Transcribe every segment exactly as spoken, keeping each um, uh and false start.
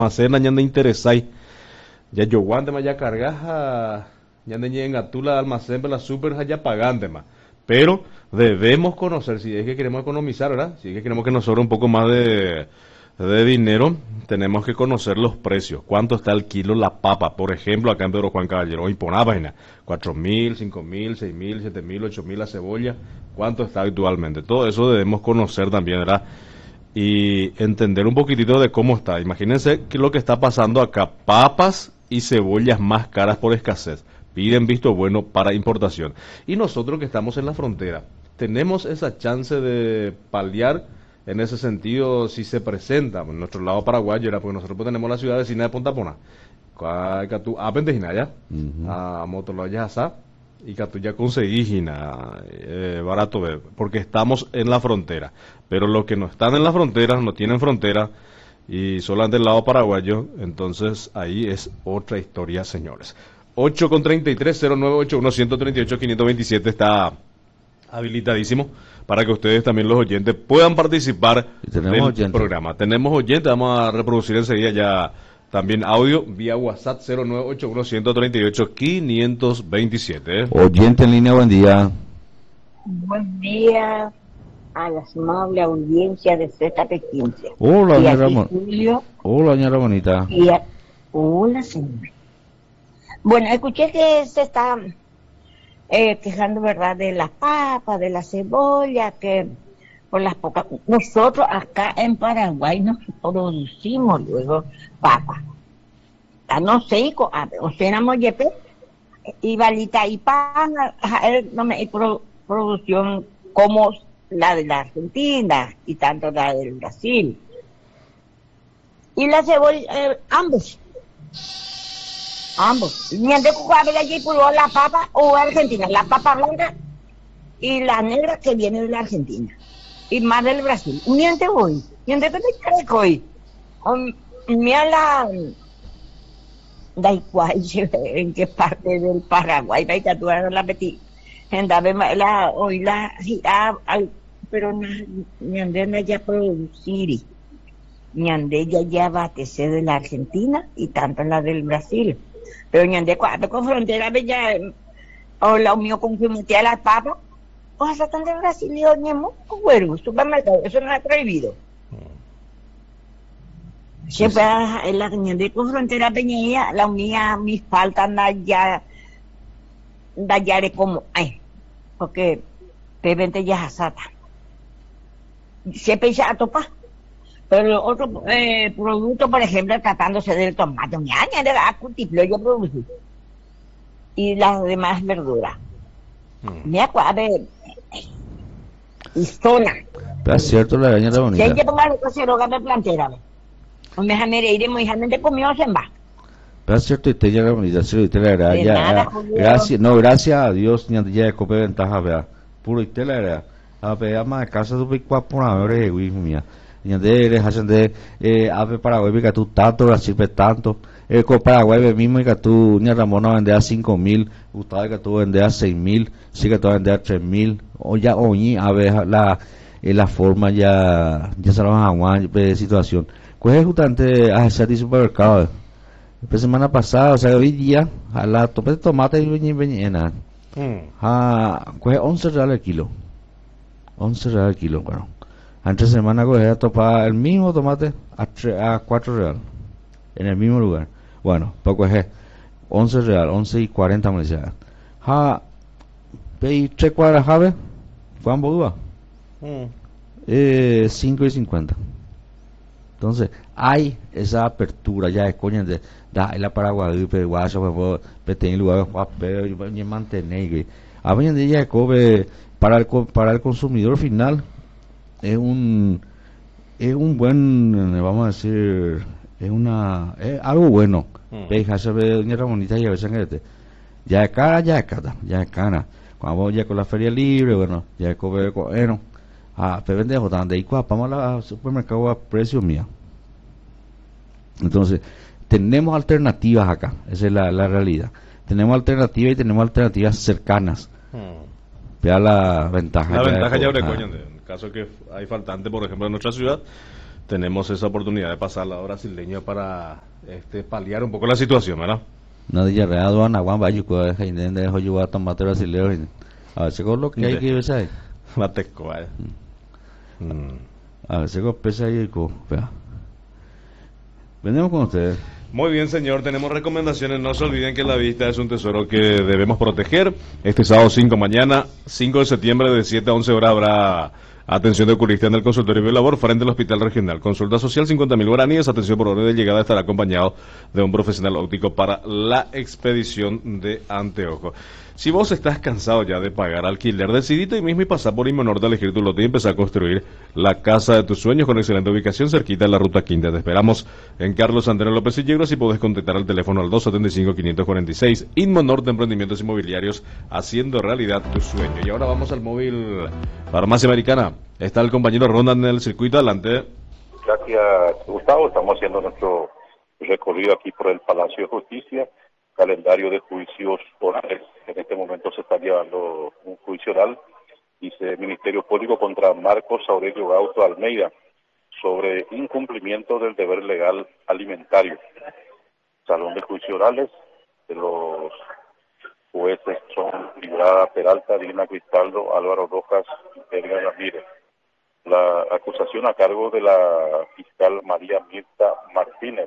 almacén ñande interesai ya yo guante más ya cargaja ñande llega tú la almacén la super ya pagante más, pero debemos conocer si es que queremos economizar, ¿verdad? Si es que queremos que nos sobre un poco más de de dinero, tenemos que conocer los precios. ¿Cuánto está el kilo la papa? Por ejemplo, acá en Pedro Juan Caballero, y por una página, cuatro mil, cinco mil, seis mil, siete mil, ocho mil la cebolla. ¿Cuánto está actualmente? Todo eso debemos conocer también, ¿verdad? Y entender un poquitito de cómo está. Imagínense que lo que está pasando acá, papas y cebollas más caras por escasez. Piden visto bueno para importación. Y nosotros que estamos en la frontera, tenemos esa chance de paliar en ese sentido si se presenta en nuestro lado paraguayo, era porque nosotros tenemos la ciudad vecina de Punta Pona, que tú aprendes ya, a Motoloya Asa, y que tú ya conseguís eh, barato, porque estamos en la frontera. Pero los que no están en la frontera, no tienen frontera, y solamente del lado paraguayo, entonces ahí es otra historia, señores. ocho con treinta y tres, cero nueve ocho uno, uno tres ocho, cinco dos siete está habilitadísimo para que ustedes también los oyentes puedan participar del oyente. programa. Tenemos oyentes, vamos a reproducir enseguida ya también audio vía WhatsApp cero nueve ocho uno, uno tres ocho, cinco dos siete. ¿eh? Oyente en línea, buen día. Buen día a la amable audiencia de Z P quince. Hola, y doña aquí Ramón. Julio. Hola, doña Ramonita. Y a... Hola, señor. Bueno, escuché que se está eh, quejando, ¿verdad?, de las papas, de la cebolla, que por las pocas... Nosotros acá en Paraguay nos producimos luego papas. A no sé, o sea, yepe, y balita y pan, no me pro, producción como la de la Argentina y tanto la del Brasil. Y la cebolla, eh, ambos. Ambos. Ni de cuál allí puló la papa o Argentina, la papa blanca y la negra que viene de la Argentina. Y más del Brasil. Miente hoy. Miente que me creo hoy. Mira la... Da igual en qué parte del Paraguay, va a tú la metí. La, hoy la, pero ñande ya producir, ñande ya ya batece de la Argentina y tanto la del Brasil. Pero ñande cuando con frontera ya, o la mío con que metía las papas, o hasta tan de Brasil y doñemo, bueno, supermercado, eso no es prohibido. Siempre en la ñande con frontera peñeña, la unía mis faltas ya, ya como, ay, porque te vende ya asata. Siempre ya topa. Pero otro eh, producto, por ejemplo, tratándose del tomate, ñaña, de la cultivo yo producí. Y las demás verduras. Mm. Me acuerdo de y zona. Pero es cierto, la doña Ramonita. Si hay que tomar otra ceroga de plantera, o me jamere iré muy jamete comió se va. Pero es cierto, usted ya Ramonita, sí, usted la verdad, ya, nada, gracias, no, gracias a Dios, ni ya de cope ventaja, vea. Puro usted la verdad. A ver, ama casa tu pico por ahora, güey, mía. Y de dejar de eh ave Paraguay que tú tanto Brasil tanto eh con Paraguay mismo y que tú ni Ramona vende a cinco mil Gustavo que tú vende a seis mil sí que tú vende a tres mil o ya oñi a ver la eh, la forma ya ya se lo van a aguantar de situación pues justamente a ese supermercado la semana pasada o sea hoy día a la tope de tomate y veñi veñena a pues once reales el kilo once reales el kilo bueno. Antes de semana cogía a topar el mismo tomate a, tre, a cuatro real en el mismo lugar. Bueno, pues cogía once real, once y cuarenta me decía. Ha, pedí tres cuadras jave, Juan Bodúa. Mm. Eh, cinco y cincuenta. Entonces, hay esa apertura ya de coña de da la Paraguay, pero guacho, pues, pues, tener lugar pero yo me mantener. A mí en día cobe para el para el consumidor final. Es un es un buen vamos a decir es una es algo bueno veja se ve doña Ramonita y a veces que ya es cara ya es cara ya es cara cuando vamos ya con la feria libre bueno ya es cobre bueno ah pero pendejo donde y cuá vamos al supermercado a precio mío entonces tenemos alternativas acá esa es la, la realidad tenemos alternativas y tenemos alternativas cercanas vea la ventaja la ventaja ya de coño en caso que hay faltante por ejemplo en nuestra ciudad tenemos esa oportunidad de pasar al lado brasileño para este, paliar un poco la situación, ¿verdad? Nadie reado a Nahuan Bayuco, a Jainen de Joyuá, tomate brasileño. A ver, seguro lo que hay que ver ahí. Mateco, eh. Mm. A ver, seguro pesa ahí, vea. Venimos con ustedes. Muy bien, señor, tenemos recomendaciones. No se olviden que la vista es un tesoro que debemos proteger. Este sábado cinco, mañana cinco de septiembre, de siete a once horas habrá atención de oculista en el consultorio de labor frente al Hospital Regional. Consulta social cincuenta mil guaraníes. Atención por orden de llegada, estará acompañado de un profesional óptico para la expedición de anteojos. Si vos estás cansado ya de pagar alquiler, decidite hoy mismo y pasar por Inmonorte a elegir tu lote y empezar a construir la casa de tus sueños con excelente ubicación cerquita de la Ruta Quinta. Te esperamos en Carlos Andrés López y Yegros y podés contactar al teléfono al dos setenta y cinco, quinientos cuarenta y seis. Inmonorte Emprendimientos Inmobiliarios, haciendo realidad tu sueño. Y ahora vamos al móvil Farmacia Americana. Está el compañero Ronda en el circuito, adelante. Gracias, Gustavo. Estamos haciendo nuestro recorrido aquí por el Palacio de Justicia. Calendario de juicios orales. En este momento se está llevando un juicio oral, dice Ministerio Público contra Marcos Aurelio Gauto Almeida, sobre incumplimiento del deber legal alimentario. Salón de juicios orales de los jueces son Librada Peralta, Dina Cristaldo, Álvaro Rojas y Edgar Ramírez. La acusación a cargo de la fiscal María Mirta Martínez.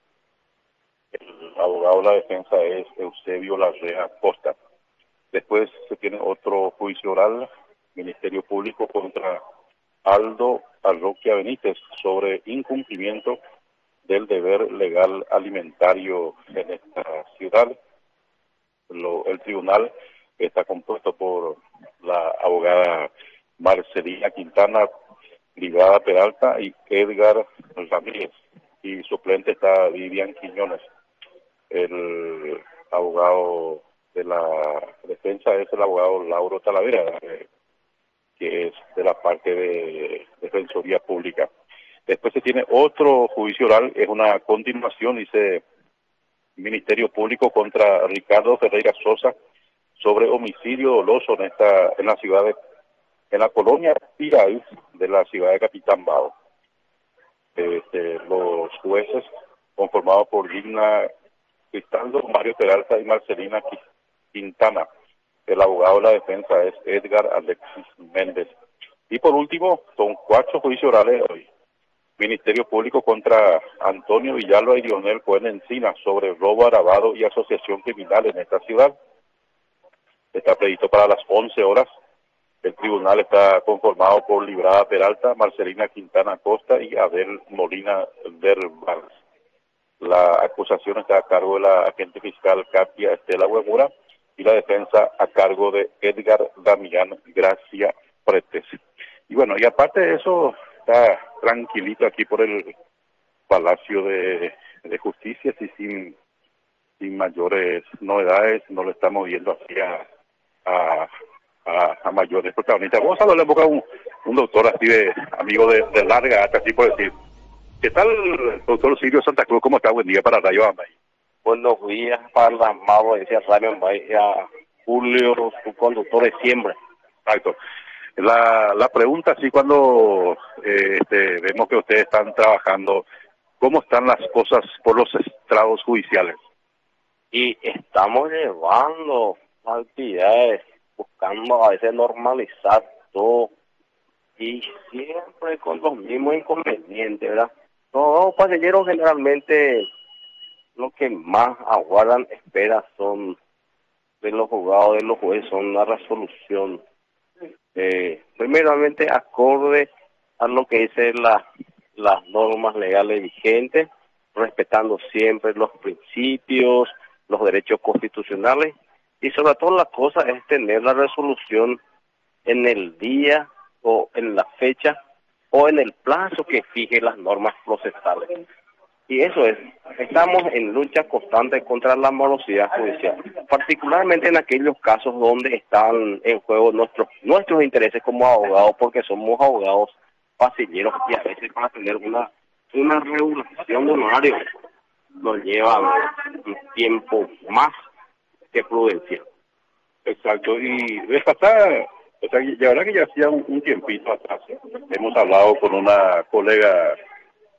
El abogado de la defensa es Eusebio Larrea Costa. Después se tiene otro juicio oral, Ministerio Público contra Aldo Arroquia Benítez, sobre incumplimiento del deber legal alimentario en esta ciudad. Lo, el tribunal está compuesto por la abogada Marcelina Quintana, Brigada Peralta y Edgar Ramírez, y suplente está Vivian Quiñones. El abogado de la defensa es el abogado Lauro Talavera, eh, que es de la parte de Defensoría Pública. Después se tiene otro juicio oral, es una continuación, dice Ministerio Público contra Ricardo Ferreira Sosa, sobre homicidio doloso en esta en la ciudad de en la colonia Piray de la ciudad de Capitán Bao. Este, los jueces conformados por Digna Cristaldo, Mario Peralta y Marcelina Quintana. El abogado de la defensa es Edgar Alexis Méndez. Y por último, son cuatro juicios orales hoy. Ministerio Público contra Antonio Villalba y Lionel Cohen Encina sobre robo agravado y asociación criminal en esta ciudad. Está previsto para las once horas. El tribunal está conformado por Librada Peralta, Marcelina Quintana Costa y Abel Molina Verbal. La acusación está a cargo de la agente fiscal Katia Estela Huemura y la defensa a cargo de Edgar Damián Gracia Pretes. Y bueno, y aparte de eso, está tranquilito aquí por el Palacio de, de Justicia, y sin, sin mayores novedades, no lo estamos viendo así a, a, a, a mayores protagonistas. Vamos a hablarle un poco a un, un doctor así de amigo de, de larga data, así por decir. ¿Qué tal, doctor Silvio Santa Cruz? ¿Cómo está? Buen día para Radio Ambay. Buenos días para la audiencia de Radio Ambay, a Julio, su conductor de siempre. Exacto. La, la pregunta, sí, cuando eh, este, vemos que ustedes están trabajando, ¿cómo están las cosas por los estrados judiciales? Y estamos llevando actividades, buscando a veces normalizar todo, y siempre con los mismos inconvenientes, ¿verdad? Los paselleros generalmente lo que más aguardan, espera, son de los juzgados, de los jueces, son la resolución. Eh, primeramente, acorde a lo que dice la, las normas legales vigentes, respetando siempre los principios, los derechos constitucionales, y sobre todo la cosa es tener la resolución en el día o en la fecha o en el plazo que fije las normas procesales. Y eso es, estamos en lucha constante contra la morosidad judicial, particularmente en aquellos casos donde están en juego nuestros nuestros intereses como abogados, porque somos abogados pasilleros y a veces para tener una una regulación de honorario nos lleva un tiempo más que prudencia. Exacto, y vez pasada, o sea, la verdad que ya hacía un, un tiempito atrás, hemos hablado con una colega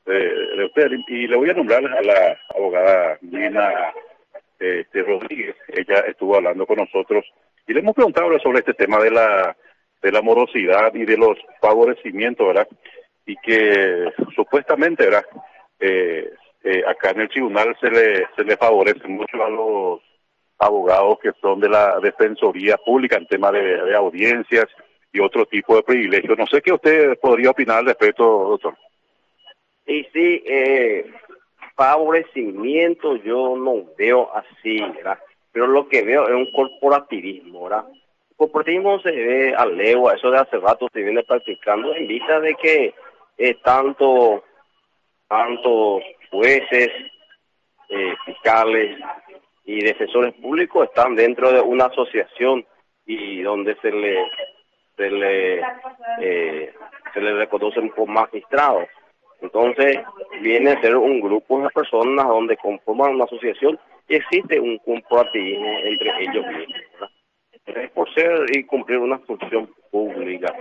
de, de usted. Y le voy a nombrar a la abogada Nina este, Rodríguez. Ella estuvo hablando con nosotros y le hemos preguntado sobre este tema de la de la morosidad y de los favorecimientos, ¿verdad? Y que supuestamente, ¿verdad? Eh, eh, acá en el tribunal se le se le favorece mucho a los abogados que son de la Defensoría Pública en tema de, de audiencias y otro tipo de privilegios. No sé qué usted podría opinar al respecto, doctor. Y sí, eh, favorecimiento yo no veo así, ¿verdad? Pero lo que veo es un corporativismo, ¿verdad? El corporativismo se ve a legua, eso de hace rato se viene practicando en vista de que eh, tanto, tantos jueces, eh, fiscales y defensores públicos están dentro de una asociación y donde se le se le eh, se le reconocen por magistrados. Entonces viene a ser un grupo de personas donde conforman una asociación y existe un corporativismo entre ellos mismos, ¿verdad? Es por ser y cumplir una función pública.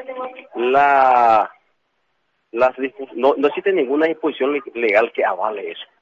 La las no, no existe ninguna disposición legal que avale eso.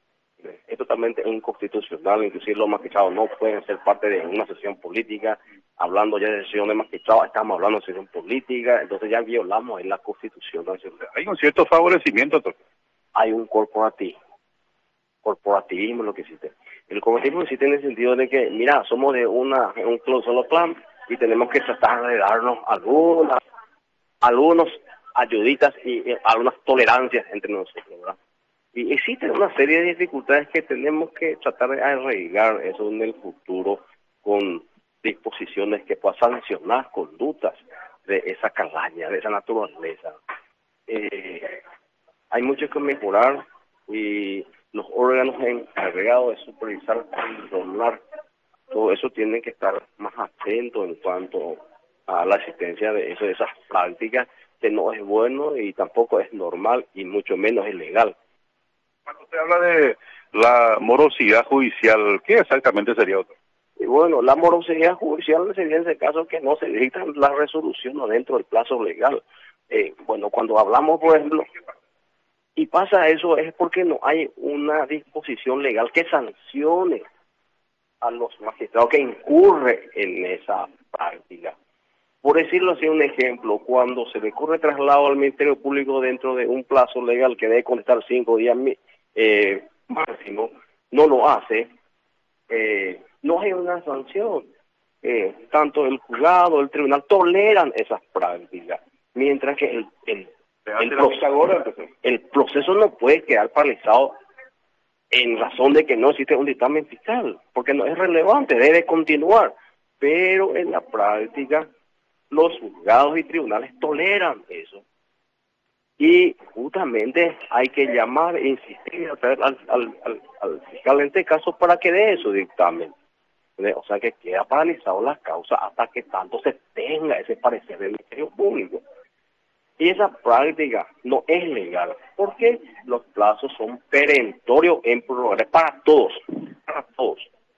Es totalmente inconstitucional, inclusive los magistrados no pueden ser parte de una sesión política. Hablando ya de sesión de magistrados, estamos hablando de sesión política, entonces ya violamos en la Constitución nacional. Hay un cierto favorecimiento, doctor. Hay un corporativismo, corporativismo es lo que existe. El corporativismo existe en el sentido de que, mira, somos de una un solo plan y tenemos que tratar de darnos algunas, algunos ayuditas y, y algunas tolerancias entre nosotros, ¿verdad? Y existen una serie de dificultades que tenemos que tratar de arreglar eso en el futuro con disposiciones que puedan sancionar conductas de esa calaña, de esa naturaleza. Eh, hay mucho que mejorar y los órganos encargados de supervisar, controlar, todo eso tienen que estar más atentos en cuanto a la existencia de, eso, de esas prácticas que no es bueno y tampoco es normal y mucho menos es legal. Cuando usted habla de la morosidad judicial, ¿qué exactamente sería, doctor? Y bueno, la morosidad judicial sería en ese caso que no se dictan las resoluciones dentro del plazo legal. Eh, bueno, cuando hablamos, por ejemplo, y pasa eso es porque no hay una disposición legal que sancione a los magistrados que incurre en esa práctica. Por decirlo así, un ejemplo, cuando se le ocurre traslado al Ministerio Público dentro de un plazo legal que debe contestar cinco días eh, máximo, no lo hace, eh, no hay una sanción. Eh, tanto el juzgado, el tribunal toleran esas prácticas, mientras que el, el, el, proceso, el proceso no puede quedar paralizado en razón de que no existe un dictamen fiscal, porque no es relevante, debe continuar, pero en la práctica los juzgados y tribunales toleran eso. Y justamente hay que llamar e insistir al, al, al, al fiscal en este caso para que dé su dictamen. O sea que queda paralizado la causa hasta que tanto se tenga ese parecer del Ministerio Público. Y esa práctica no es legal, porque los plazos son perentorios en prórroga para todos, para todos.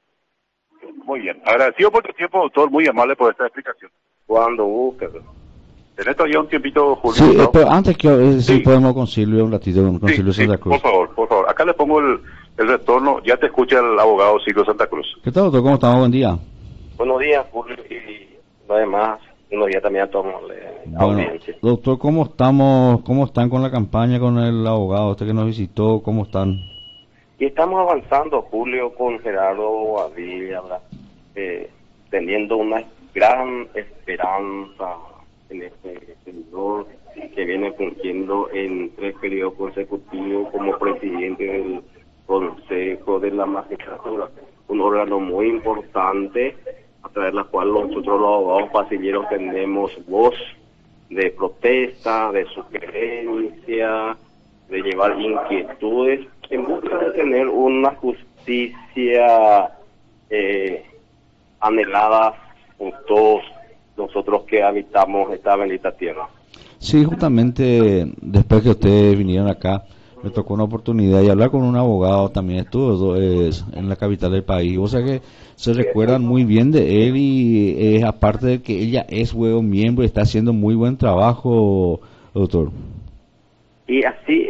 Muy bien, agradecido por tu tiempo, doctor, muy amable por esta explicación. Cuando busques. Tenés todavía un tiempito, Julio. Sí, ¿no? pero antes que eh, sí. si podemos con Silvio un ratito, con sí, Silvio sí, Santa Cruz. por favor, por favor. Acá le pongo el, el retorno, ya te escucha el abogado Silvio Santa Cruz. ¿Qué tal, doctor? ¿Cómo estamos? Buen día. Buenos días, Julio, y además, buenos días también a todos los Bueno, audiencias. doctor, ¿cómo estamos, cómo están con la campaña con el abogado este que nos visitó? ¿Cómo están? Y estamos avanzando, Julio, con Gerardo Bobadilla, ¿verdad? Eh, teniendo una gran esperanza en este señor que viene fungiendo en tres periodos consecutivos como presidente del Consejo de la Magistratura, un órgano muy importante a través de la cual nosotros los abogados pasilleros tenemos voz de protesta, de sugerencia, de llevar inquietudes en busca de tener una justicia eh, anhelada por todos nosotros que habitamos esta bendita tierra. Sí, justamente después que ustedes vinieron acá, me tocó una oportunidad y hablar con un abogado, también estuvo eh, en la capital del país, o sea que se recuerdan muy bien de él y eh, aparte de que ella es buen miembro y está haciendo muy buen trabajo, doctor. Y así es,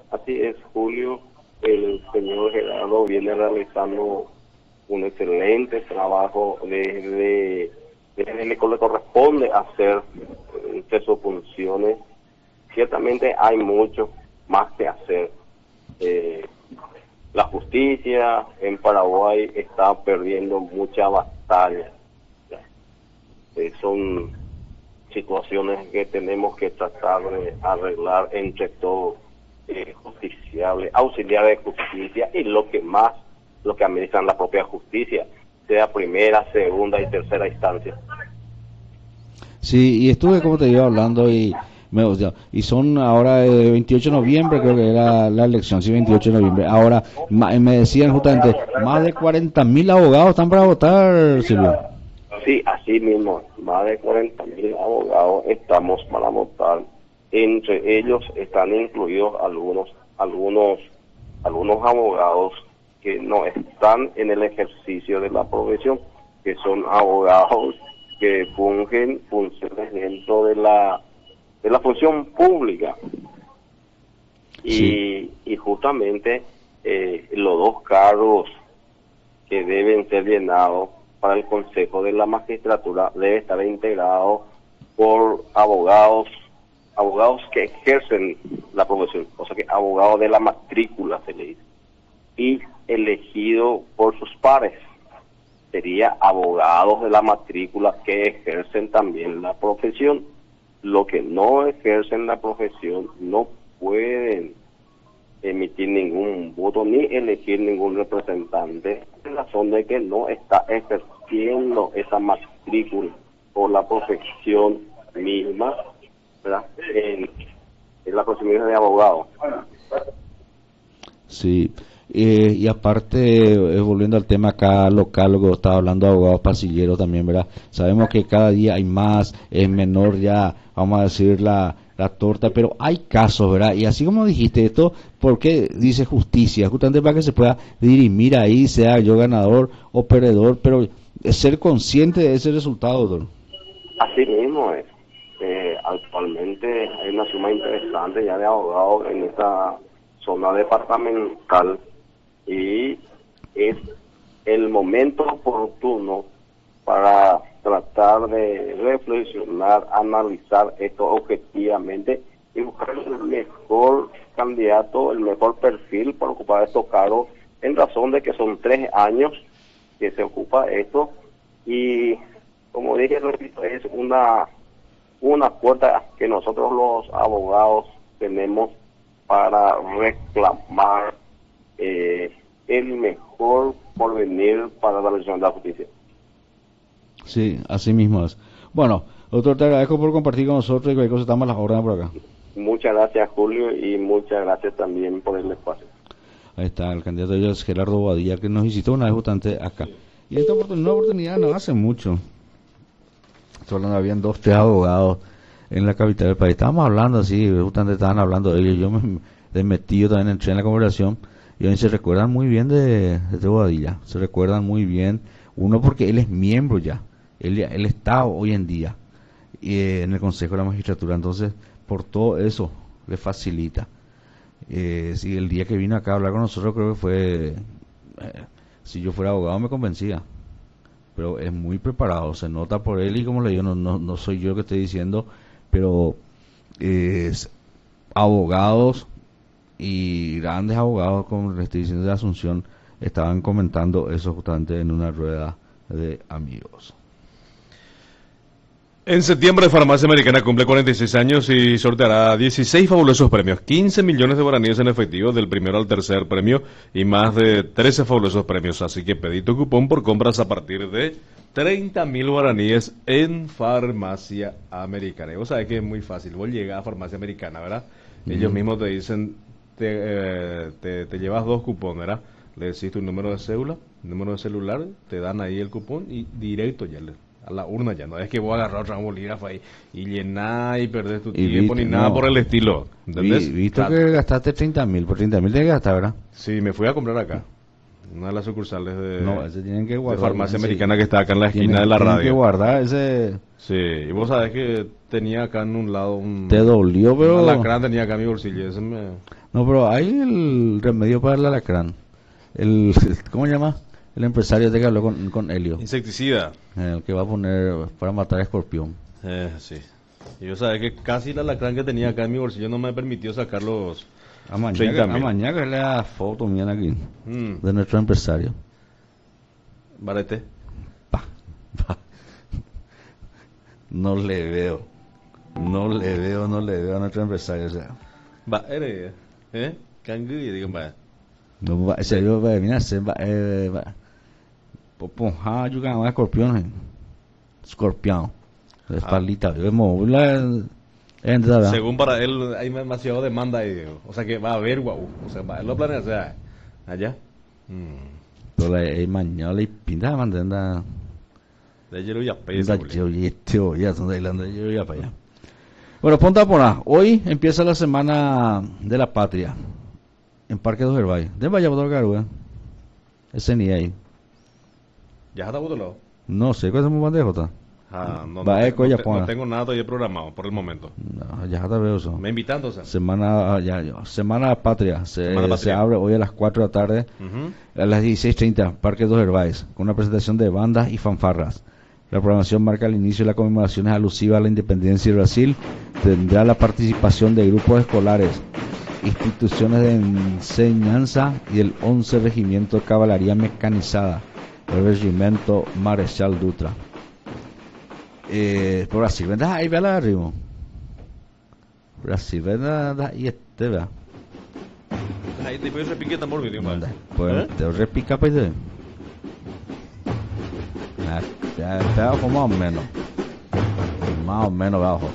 Así es, Julio. El señor Gerardo viene realizando un excelente trabajo desde, desde lo que le corresponde hacer entre sus funciones. Ciertamente hay mucho más que hacer. Eh, la justicia en Paraguay está perdiendo mucha batalla. Eh, son situaciones que tenemos que tratar de arreglar entre todos, eh, justiciables, auxiliares de justicia y lo que más, lo que administran la propia justicia, sea primera, segunda y tercera instancia. Sí, y estuve, como te iba hablando, y me, o sea, y son ahora el veintiocho de noviembre, creo que era la elección, sí, veintiocho de noviembre. Ahora, ma- me decían justamente, más de cuarenta mil abogados están para votar, Silvio. Sí, así mismo, más de cuarenta mil abogados estamos para votar. Entre ellos están incluidos algunos, algunos, algunos abogados que no están en el ejercicio de la profesión, que son abogados que fungen funciones dentro de la de la función pública. Y, Sí. y justamente eh, los dos cargos que deben ser llenados para el Consejo de la Magistratura debe estar integrado por abogados abogados que ejercen la profesión, o sea que abogados de la matrícula se le dice, y elegido por sus pares sería abogados de la matrícula que ejercen también la profesión. Los que no ejercen la profesión no pueden emitir ningún voto ni elegir ningún representante en razón de que no está ejerciendo esa matrícula o la profesión misma, ¿verdad? En, en la profesión de abogado. Sí, eh, y aparte, eh, volviendo al tema acá local, lo que estaba hablando de abogados pasilleros también, ¿verdad? Sabemos que cada día hay más, es menor ya, vamos a decir, la, la torta, pero hay casos, ¿verdad? Y así como dijiste esto, ¿por qué dice justicia? Justamente para que se pueda dirimir ahí, sea yo ganador o perdedor, pero ser consciente de ese resultado, doctor. Así mismo es. Eh, actualmente hay una suma interesante ya de abogados en esta zona departamental y es el momento oportuno para tratar de reflexionar, analizar esto objetivamente y buscar el mejor candidato, el mejor perfil para ocupar estos cargos, en razón de que son tres años que se ocupa esto y, como dije, repito, es una una puerta que nosotros los abogados tenemos para reclamar eh, el mejor porvenir para la realización de la justicia. Sí, así mismo es. Bueno, doctor, te agradezco por compartir con nosotros y cualquier cosa estamos a las órdenes por acá. Muchas gracias, Julio, y muchas gracias también por el espacio. Ahí está, el candidato de ellos, Gerardo Boadilla, que nos visitó una vez justamente acá. Y esta oportunidad, una oportunidad no hace mucho. Estoy hablando, habían dos, tres abogados en la capital del país. Estábamos hablando así, justamente estaban hablando de ellos. Yo me he metido también, entré en la conversación. Y hoy se recuerdan muy bien de, de Boadilla. Se recuerdan muy bien. Uno porque él es miembro ya. Él, él está hoy en día eh, en el Consejo de la Magistratura. Entonces, por todo eso, le facilita. Eh, si el día que vino acá a hablar con nosotros, creo que fue... Eh, si yo fuera abogado me convencía. Pero es muy preparado, se nota por él y como le digo, no, no, no soy yo que estoy diciendo, pero es abogados y grandes abogados, como le estoy diciendo de Asunción, estaban comentando eso justamente en una rueda de amigos. En septiembre, Farmacia Americana cumple cuarenta y seis años y sorteará dieciséis fabulosos premios, quince millones de guaraníes en efectivo del primero al tercer premio y más de trece fabulosos premios. Así que pedí tu cupón por compras a partir de treinta mil guaraníes en Farmacia Americana. Y vos sabés que es muy fácil, vos llegás a Farmacia Americana, ¿verdad? Uh-huh. Ellos mismos te dicen, te, eh, te, te llevas dos cupones, ¿verdad? Le decís tu número de cédula, número de celular, te dan ahí el cupón y directo ya le... a la urna ya, no es que vos agarrar otra bolígrafo ahí y llenar y perder tu y tiempo vi, ni nada no, por el estilo, ¿entendés? Vi, visto que gastaste treinta mil, por treinta mil te gastar, ¿verdad? Sí, me fui a comprar acá, una de las sucursales de, no, ese tienen que guardar, de Farmacia ese, Americana que está acá en la esquina tienen, de la tienen radio. Que guardar ese... Sí, y vos sabés que tenía acá en un lado un... Te dolió, pero... Un alacrán tenía acá en mi bolsillo, ese me... No, No, pero hay el remedio para el alacrán. El, ¿cómo se llama? El empresario de que habló con, con Helio. Insecticida. El que va a poner para matar a escorpión. Eh, sí. Y yo sabía que casi el alacrán que tenía acá en mi bolsillo no me permitió sacar los A mañana, treinta a mil. mañana que le da foto mía aquí Mm, de nuestro empresario. barete. Pa, pa. No le veo. No le veo, no le veo a nuestro empresario. O sea, Va, eres, ¿eh? Cangui, digo, va. no va, en serio, va, mira, se va, eh, va. Poponja, yo ganaba escorpión, eh. Escorpión. Espaldita, yo me la entrada. Según para él hay demasiado demanda ahí, digo. O sea que va a haber guau. O sea, va, él lo planea, o sea, allá. Mm. Pero la eh, mañana y pinta mandando. De hielo y a peso, Da boludo. yo y tío, ya son de Irlanda, yo ya para allá. Bueno, ponte a poner. Hoy empieza la semana de la patria en Parque dos Herbay. De vaya por Garúa. Ese ni ahí. ¿Ya está botado? No sé, ¿cuál es mi bandeja? Jota? Ah, no, Va, no, eco, no ya te- pone. no tengo nada todavía programado por el momento. No, ya está veo eso. Me invitan entonces. Semana, ah, ya, ya. Semana patria. Se, Semana patria. se abre hoy a las cuatro de la tarde. Ujú. A las dieciséis treinta, Parque dos Herbáis, con una presentación de bandas y fanfarras. La programación marca el inicio de las conmemoraciones alusivas a la independencia de Brasil. Tendrá la participación de grupos escolares, instituciones de enseñanza y el once Regimiento de Caballería Mecanizada, el Regimiento Marechal Dutra. Eh, por Brasil, ¿verdad? Ahí ve la arriba. Brasil, ¿verdad? Y este, ¿verdad? Ahí te puedes repiquear tambor, mi tío. Manda, pues ¿Eh? te repica pues de. Ah, te- te bajo más o menos. Más o menos bajo.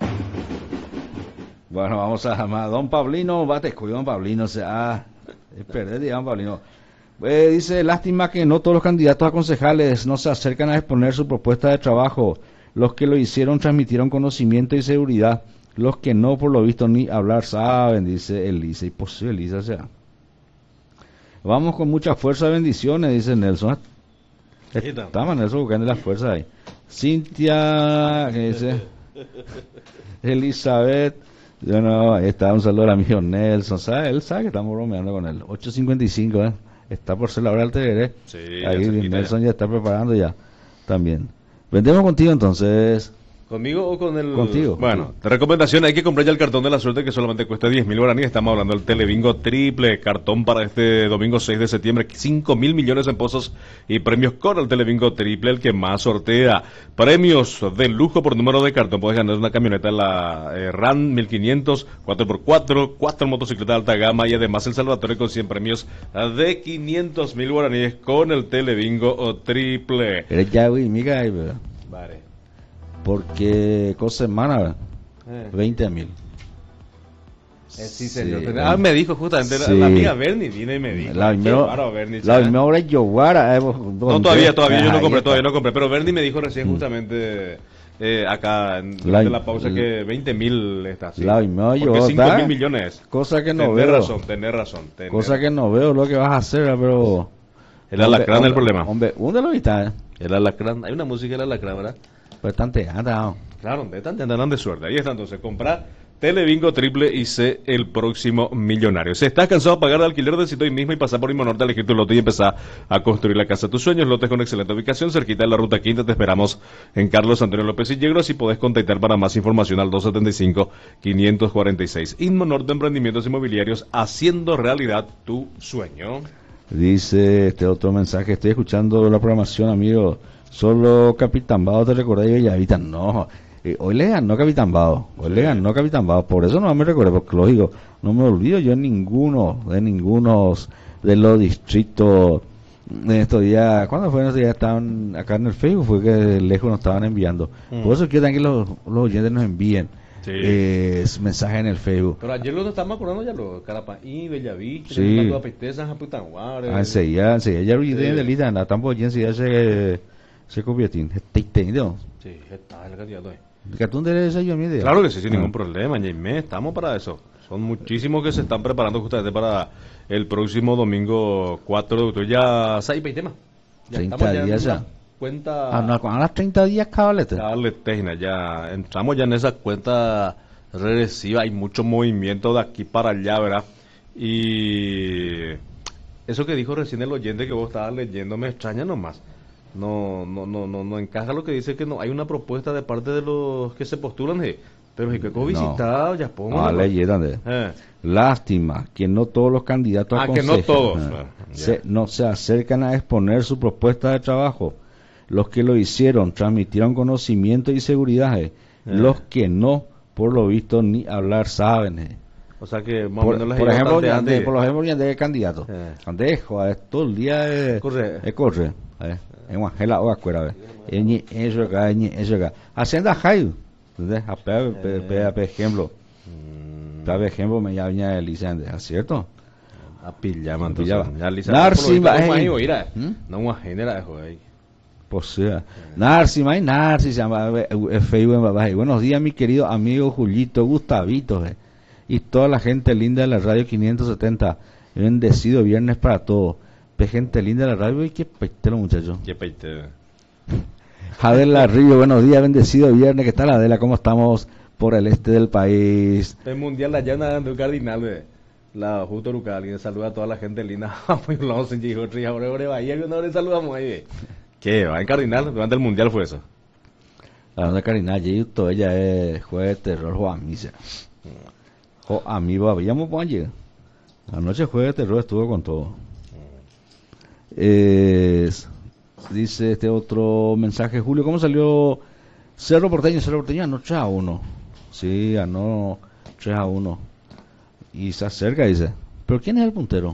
Bueno, vamos a llamar. Don Pablino, bate, cuidado, don Pablino. O sea, es perder, don Pablino. Eh, dice, lástima que no todos los candidatos a concejales no se acercan a exponer su propuesta de trabajo. Los que lo hicieron transmitieron conocimiento y seguridad. Los que no, por lo visto, ni hablar saben, dice Elisa. Y pues sí, Elisa, o sea. Vamos con mucha fuerza, bendiciones, dice Nelson. Quita. Estamos Nelson buscando la fuerza ahí. Cintia, ¿qué dice? Elizabeth. Yo no, ahí está, un saludo al amigo Nelson. ¿Sabe? Él sabe que estamos bromeando con él. ocho cincuenta y cinco, ¿eh? Está por ser la hora del T V. Sí, ya Ahí se quita Nelson ya está preparando ya. También. Vendemos contigo entonces. ¿Conmigo o con el...? Contigo. Bueno, de recomendación hay que comprar ya el cartón de la suerte que solamente cuesta diez mil guaraníes. Estamos hablando del Telebingo triple, cartón para este domingo seis de septiembre, cinco mil millones en pozos y premios con el Telebingo triple, el que más sortea. Premios de lujo por número de cartón. Puedes ganar una camioneta, la eh, RAM mil quinientos, cuatro por cuatro, cuatro motocicletas de alta gama y además el Salvatore con cien premios de quinientos mil guaraníes con el Telebingo triple. Eres ya, güey, miga ahí, ¿verdad? Vale. Porque cosa semana, ¿verdad? Eh. veinte mil. Eh, sí, señor. Sí, ah, me dijo justamente la, sí. la amiga Bernie, vine y me dijo. La Qué primera, bárbaro, Bernie, la chaval. primera hora es Yoguara. Eh, vos- vos No, todavía, entendés. todavía yo Ah, no ahí compré, está. todavía no compré. Pero Bernie me dijo recién justamente eh, acá en La- durante la pausa que veinte mil está. Sí. La primera Porque yo, cinco ¿verdad? mil millones. Cosa que no Tenés veo. razón, tenés razón. Tenés Cosa que no veo lo que vas a hacer, pero. El alacrán es el Hombre, problema. Hombre, ¿dónde lo viste? Eh? El alacrán, hay una música del alacrán, ¿verdad? Pues tanto anda. Claro, de tan andan de suerte. Ahí está entonces, comprar Telebingo triple y sé el próximo millonario. Si estás cansado de pagar de alquiler, decide hoy mismo y pasar por Inmonorte a elegir tu lote y empezar a construir la casa de tus sueños. Lotes con excelente ubicación, cerquita de la Ruta Quinta. Te esperamos en Carlos Antonio López y Yegros y podés contactar para más información al dos setenta y cinco, quinientos cuarenta y seis. Inmonorte Emprendimientos Inmobiliarios, haciendo realidad tu sueño. Dice este otro mensaje. Estoy escuchando la programación, amigo. Solo Capitán Bado te recordé y Bellavista. No. Eh, hoy le ganó Capitán Bado. Hoy le ganó Capitán Bado. Por eso no me recordé, porque lógico, no me olvido yo en ninguno, de ninguno de los distritos. En estos días, ¿cuándo fue? En estos días estaban acá en el Facebook, fue que lejos nos estaban enviando. Mm. Por eso quiero también que los, los oyentes nos envíen Sí. eh, mensajes en el Facebook. Pero ayer lo estamos acordando ya, lo Carapaí, Bellavista, Sí. Toda Pesteza, Japutanguare. Ah, enseguida, enseguida ya olvidé Sí. de Lita, anda tan bollín, enseguida se, se convirtió en este entendido. Sí, está el candidato ahí. ¿El cartón de ese yo mi idea? Claro que sí, sin Ah. ningún problema, Jaime, estamos para eso. Son muchísimos que se están preparando justamente para el próximo domingo cuatro de octubre. Ya, seis veinte temas. treinta días ya. Cuenta. Ah, no, a las treinta días cabalete. Dale, Tejna, ya entramos ya en esa cuenta regresiva. Hay mucho movimiento de aquí para allá, ¿verdad? Y eso que dijo recién el oyente que vos estabas leyendo me extraña nomás. No, no, no, no, no encaja lo que dice que no hay una propuesta de parte de los que se postulan, eh, pero si que No. visitado ya pongo. Ah, leyeron de. Eh. Lástima que no todos los candidatos a Ah, que no consejeros, todos, eh, ah, se- ya. no se acercan a exponer su propuesta de trabajo. Los que lo hicieron transmitieron conocimiento y seguridad. eh. Los que no, por lo visto, ni hablar saben. eh. O sea que más o Por, menos las por ideas ejemplo, tanteantes- Yandé, por ejemplo, Yandé es candidato. Eh. Yandé, joder, todo el día es Corre. es corre. eh. Es una gela o acuera, ve. Eñi, eso acá, eñi, eso acá. Hacienda Jairo. ¿Entendés? A pe, pe, pe, a pe ejemplo. Mm, Por ejemplo, me llama Elisande, ¿es cierto? a pillama, A entonces. pillama. Ya Lisa, Narci, por lo visto, va, como eh. ahí, oíra, ¿Mm? no una genera de joder ahí. Pues sea. Narci, may Narci, se llama eh, eh, Facebook en Babaj. Buenos días, mi querido amigo Julito, Gustavito, eh. Y toda la gente linda de la radio quinientos setenta. Bendecido viernes para todos. Pe gente linda de la radio, y qué peitelo, muchachos. Qué peite. Adela Río, buenos días, bendecido viernes. ¿Qué tal, Adela? ¿Cómo estamos por el este del país? El mundial la llana de cardinal, ve. La justo Lucal, y saluda a toda la gente linda. Muy hablamos en Chico, Tria, ahora ahora Bahía, que no le saludamos ahí, ve. ¿Qué? ¿Va en cardinal? Durante el mundial fue eso. La onda Karina Yeyuto, ella es juez de terror, Juan Misa. Jo, amigo, habíamos pues ayer. Anoche juez de terror estuvo con todo. Es- dice este otro mensaje, Julio, ¿cómo salió Cerro Porteño? Cerro Porteño ganó tres a uno. Sí, ganó tres a uno. Y se acerca, dice. ¿Pero quién es el puntero?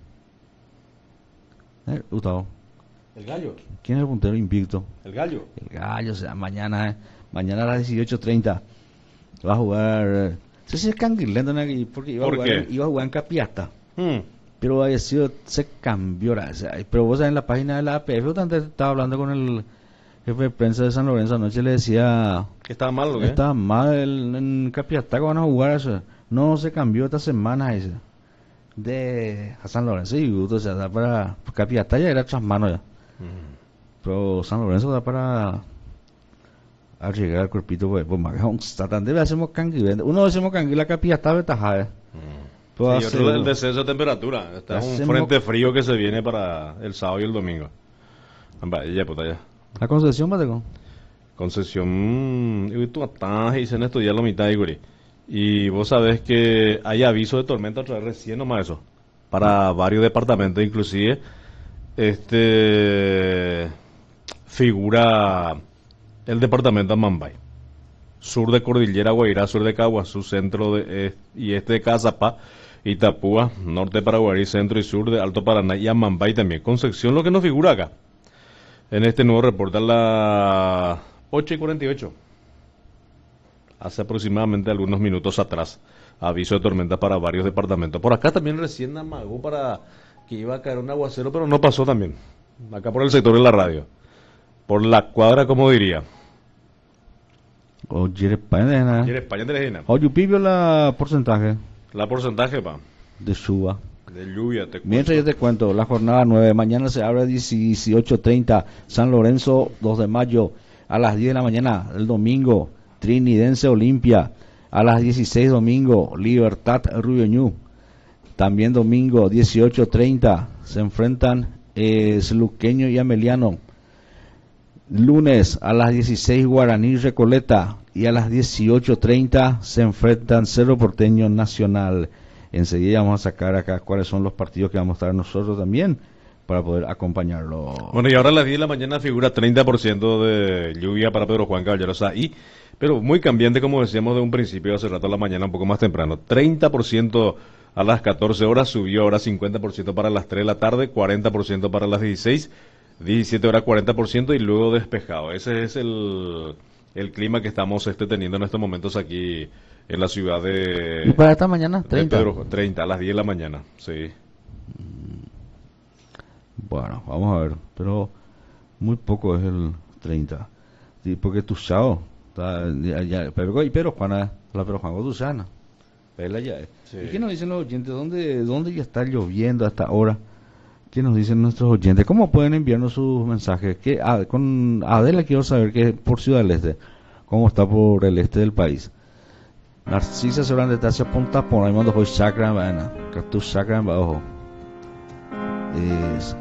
Eh, Gustavo, El gallo. ¿quién es el puntero invicto? El gallo. El gallo, o sea, mañana, eh, mañana a las dieciocho treinta va a jugar. eh, No sé si es Canguilento, ¿no? Porque iba, ¿Por a jugar, qué? iba a jugar en Capiasta. Hmm. Pero había sido, se cambió. la- o sea, pero vos sabés, en la página de la A P F, yo antes estaba hablando con el jefe de prensa de San Lorenzo anoche, le decía, ¿Qué estaba mal, o qué? está mal el- en Capiasta que van a jugar eso. No, se cambió esta semana ese. De a San Lorenzo y o sea, da para Capiasta ya era tras mano ya. Hmm. Pero San Lorenzo da para a llegar al cuerpito, pues, pues más que Santander hacemos cangui, uno hacemos cangui la Capiasta betajada. Hmm. Sí, otro el descenso de temperatura. Está un Hacemos- frente frío que se viene para el sábado y el domingo. Vaya, puta, ya. La Concepción, Bateco. Concesión, y tú estás y se han estudiado la mitad, Igor. Y vos sabés que hay aviso de tormenta otra vez recién nomás eso. Para varios departamentos, inclusive. Este figura el departamento de Mambay. Sur de Cordillera Guairá, sur de Caguazú, centro de, eh, y este de Cazapá, Itapúa, norte de Paraguarí, centro y sur de Alto Paraná y Amambay también. Concepción lo que nos figura acá. En este nuevo reporte a las ocho y cuarenta y ocho. Hace aproximadamente algunos minutos atrás. Aviso de tormenta para varios departamentos. Por acá también recién amagó para que iba a caer un aguacero, pero no pasó también. Acá por el sector de la radio. Por la cuadra, como diría. Oye, España, ¿Y en España te la Oye, pibio la porcentaje La porcentaje, pa, de suba. de lluvia, te Mientras yo cuento. te cuento, la jornada nueve, mañana se abre a dieciocho treinta, San Lorenzo, dos de mayo, a las diez de la mañana, el domingo, Trinidense Olimpia, a las dieciséis domingo, Libertad Rubio Ñu, también domingo, dieciocho treinta, se enfrentan eh, Sluqueño y Ameliano, lunes a las dieciséis Guaraní Recoleta, y a las dieciocho treinta se enfrentan Cerro Porteño Nacional. Enseguida vamos a sacar acá cuáles son los partidos que vamos a estar nosotros también para poder acompañarlo. Bueno, y ahora a las diez de la mañana figura treinta por ciento de lluvia para Pedro Juan Caballeros ahí, pero muy cambiante, como decíamos de un principio, hace rato a la mañana, un poco más temprano. treinta por ciento a las catorce horas, subió ahora cincuenta por ciento para las tres de la tarde, cuarenta por ciento para las dieciséis, diecisiete horas cuarenta por ciento y luego despejado. Ese es el, el clima que estamos este, teniendo en estos momentos aquí en la ciudad de... ¿Y para esta mañana? de treinta. Pedro Juan. treinta, a las diez de la mañana, sí. Bueno, vamos a ver, pero muy poco es el treinta. Sí, porque tu chao, está, ya, ya, pero, y pero Juana, la pero Juan Godusana. Vela ya. Sí. ¿Y qué nos dicen los oyentes? ¿Dónde, ¿Dónde ya está lloviendo hasta ahora? ¿Qué nos dicen nuestros oyentes? ¿Cómo pueden enviarnos sus mensajes? ¿Qué, ah, con Adela quiero saber que por Ciudad del Este, cómo está por el este del país. Narcisa seguramente te hace punta por ahí mando hoy chakra vaina. Que tu chakra bajo. Es